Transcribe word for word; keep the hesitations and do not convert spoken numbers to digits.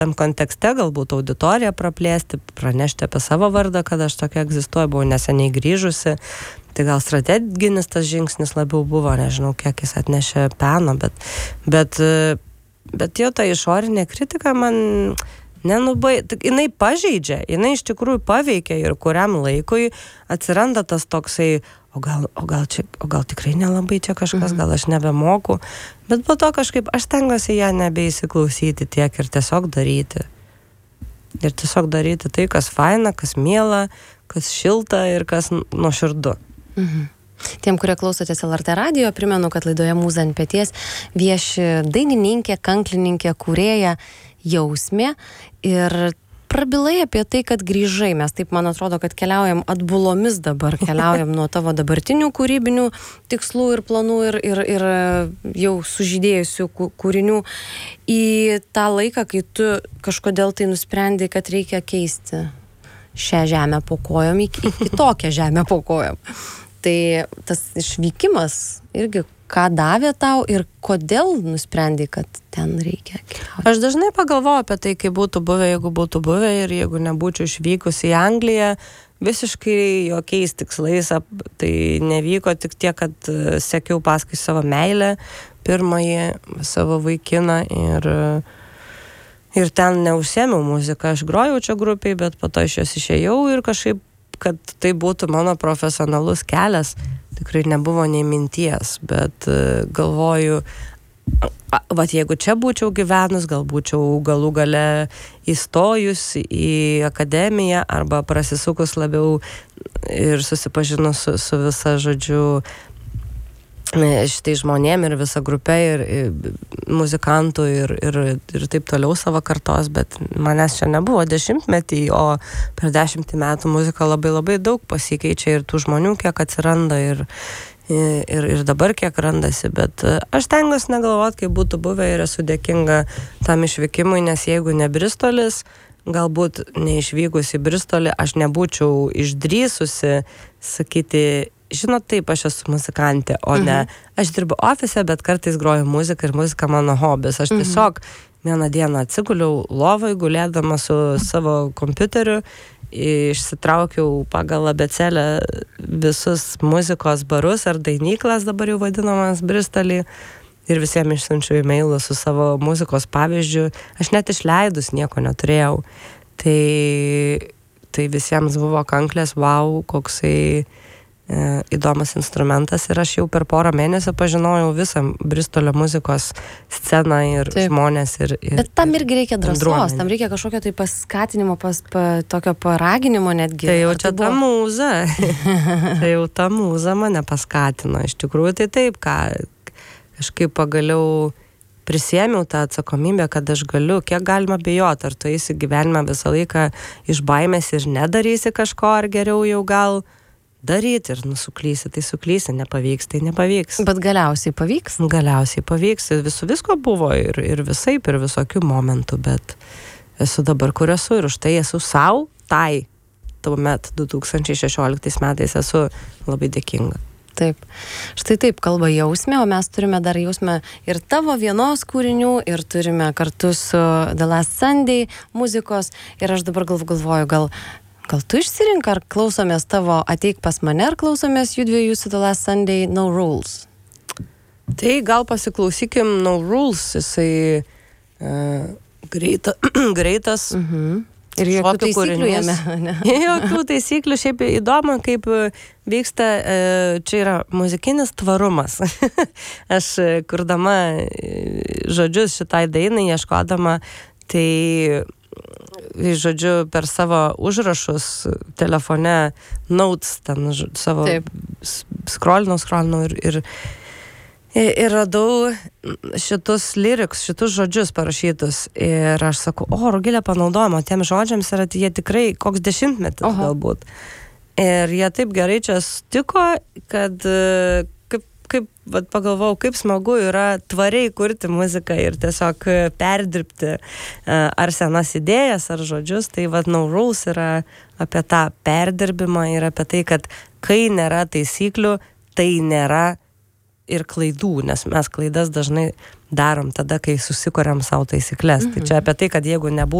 tam kontekste galbūt auditoriją praplėsti, pranešti apie savo vardą, kad aš tokia egzistuoju, buvau neseniai grįžusi. Tai gal strateginis tas žingsnis labiau buvo, nežinau, kiek jis atnešė peno, bet, bet, bet jo ta išorinė kritika man nenubai, jinai pažeidžia, jinai iš tikrųjų paveikia ir kuriam laikui atsiranda tas toksai, o gal, o gal, čia, o gal tikrai nelabai čia kažkas, gal aš nebemoku, bet po to kažkaip aš stengiuosi ją nebeįsiklausyti tiek ir tiesiog daryti. Ir tiesiog daryti tai, kas faina, kas miela, kas šilta ir kas nuoširdu. Mhm. Tiem, kurie klausotės L R T radijo, primenu, kad laidoje Mūza ant peties vieši dainininkė, kanklininkė, kūrėja Jausmė ir prabilai apie tai, kad grįžai. Mes taip, man atrodo, kad keliaujam atbulomis dabar, keliaujam nuo tavo dabartinių kūrybinių tikslų ir planų ir, ir, ir jau sužydėjusių kūrinių į tą laiką, kai tu kažkodėl tai nusprendai, kad reikia keisti šią žemę po kojom į kitokią žemę po kojom. Tai tas išvykimas irgi ką davė tau ir kodėl nusprendai, kad ten reikia keliauti? Aš dažnai pagalvoju apie tai, kaip būtų buvę, jeigu būtų buvę ir jeigu nebūčiau išvykusi į Angliją, visiškai jokiais tikslais, tai nevyko tik tiek, kad sekiau paskui savo meilę, pirmąjį savo vaikiną ir, ir ten neužsiėmiau muziką. Aš grojau čia grupiai, bet po to iš jos išėjau ir kažkaip, kad tai būtų mano profesionalus kelias, tikrai nebuvo nei minties, bet galvoju, vat jeigu čia būčiau gyvenus, gal būčiau galų gale įstojus į akademiją arba prasisukus labiau ir susipažinus su, su visa, žodžiu, šitai žmonėm ir visa grupė ir, ir muzikantų ir, ir, ir taip toliau savo kartos, bet manęs čia nebuvo dešimtmetį, o per dešimtį metų muzika labai labai daug pasikeičia ir tų žmonių kiek atsiranda ir, ir, ir dabar kiek randasi, bet aš stengiuosi negalvoti, kaip būtų buvę ir esu dėkinga tam išvykimui, nes jeigu ne Bristolis, galbūt neišvykus į Bristolį, aš nebūčiau išdrįsusi sakyti, žinot, taip, aš esu muzikantė, o ne, aš dirbu ofise, bet kartais groju muziką ir muzika mano hobis. Aš tiesiog vieną dieną atsiguliau lovoj, gulėdama su savo kompiuteriu, išsitraukiau pagal abėcėlę visus muzikos barus ar dainyklas, dabar jau vadinamas Bristolį, ir visiems išsiunčiau e-mailą su savo muzikos pavyzdžiu. Aš net išleidus nieko neturėjau. Tai, tai visiems buvo kanklės, wow, koksai įdomus instrumentas ir aš jau per porą mėnesių pažinojau visą Bristolio muzikos sceną ir Taip. žmonės ir, ir bet tam irgi reikia drąsos, tam reikia kažkokio tai paskatinimo, pas, pa, tokio paraginimo netgi. Tai jau čia ta mūza. Tai jau ta mūza mane paskatino. Iš tikrųjų tai taip, ką kažkaip pagaliau prisėmiau tą atsakomybę, kad aš galiu, kiek galima bijoti, ar tu eisi gyvenime visą laiką iš baimės ir nedarysi kažko, ar geriau jau gal daryti ir nusuklysi, tai suklysi, nepavyks, tai nepavyks. Bet galiausiai pavyks? Galiausiai pavyks, visų visko buvo ir, ir visaip, ir visokių momentų, bet esu dabar, kur esu ir už tai esu sau, tai tuomet du tūkstančiai šešioliktais metais esu labai dėkinga. Taip. Štai taip kalba Jausmė, o mes turime dar Jausmę ir tavo vienos kūrinių, ir turime kartu su The Last Sunday muzikos, ir aš dabar galvoju, gal Gal tu išsirink, ar klausomės tavo Ateik pas mane, ar klausomės jų dviejų su The Last Sunday No Rules? Tai gal pasiklausykim No Rules, jisai uh, greita, greitas. Mhm. Ir jokių taisyklių jame, ne? Jokių taisyklių, šiaip įdomu, kaip vyksta, čia yra muzikinis tvarumas. Aš kurdama žodžius šitai dainai, ieškodama, tai žodžiu, per savo užrašus telefone, notes, ten savo skrolinau, skrolinau ir, ir, ir radau šitus lyriks, šitus žodžius parašytus. Ir aš sakau, o, Rugilė panaudojimo tiem žodžiams yra, jie tikrai koks dešimtmetis Oho. galbūt. Ir jie taip gerai čia stiko, kad kaip, kaip vat, pagalvojau, kaip smagu yra tvariai kurti muziką ir tiesiog perdirbti ar senas idėjas, ar žodžius. Tai vat No Rules yra apie tą perdirbimą ir apie tai, kad kai nėra taisyklių, tai nėra ir klaidų, nes mes klaidas dažnai darom tada, kai susikuriam savo taisyklės. Mhm. Tai čia apie tai, kad jeigu nebūtų